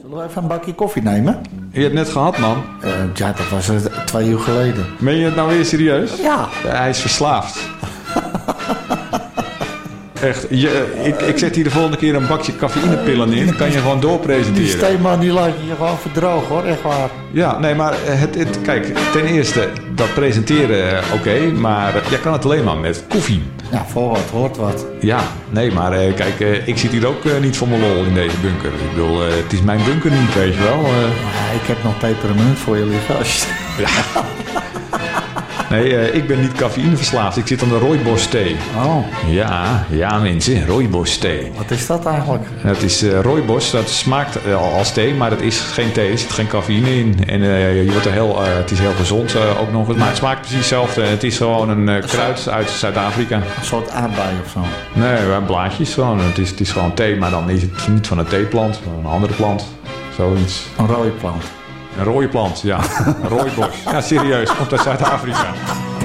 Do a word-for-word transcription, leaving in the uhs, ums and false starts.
Zullen we even een bakje koffie nemen? Je hebt net gehad, man. Uh, ja, dat was uh, twee uur geleden. Meen je het nou weer serieus? Ja. Hij is verslaafd. Echt, je, ik, ik zet hier de volgende keer een bakje cafeïnepillen in. Dan kan je gewoon doorpresenteren. Die Steeman die laat je gewoon verdrogen hoor, echt waar. Ja, nee, maar het, het, kijk, ten eerste, dat presenteren, oké. Okay, maar jij kan het alleen maar met koffie. Ja, voor wat hoort wat. Ja, nee, maar kijk, ik zit hier ook niet voor mijn lol in deze bunker. Ik bedoel, het is mijn bunker niet, weet je wel. Ja, ik heb nog pepermunt voor je liggen. Als je... Ja. Nee, uh, ik ben niet cafeïneverslaafd. Ik zit aan de rooibos thee. Oh. Ja, ja mensen, rooibos thee. Wat is dat eigenlijk? Het is uh, rooibos, dat smaakt uh, als thee, maar het is geen thee. Er zit geen cafeïne in. En uh, je wordt er heel, uh, het is heel gezond uh, ook nog eens. Maar het smaakt precies hetzelfde. Het is gewoon een uh, kruid uit Zuid-Afrika. Een soort aardbei of zo? Nee, blaadjes gewoon. Het is, het is gewoon thee, maar dan is het niet van een theeplant, maar een andere plant. Zoiets. Een rode plant. Een rode plant, ja. Een rooibos. Ja, serieus. Komt uit Zuid-Afrika.